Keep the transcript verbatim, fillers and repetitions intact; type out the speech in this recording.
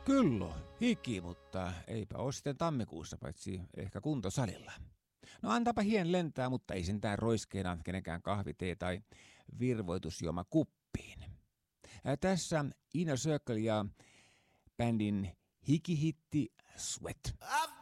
Kyllä, hiki, mutta eipä ole sitten tammikuussa, paitsi ehkä kuntosalilla. No antapa hien lentää, mutta ei sentään roiskeena kenenkään kahvi, tee tai virvoitusjuoma kuppiin. Ää, tässä Inner Circle ja bändin hikihitti Sweat.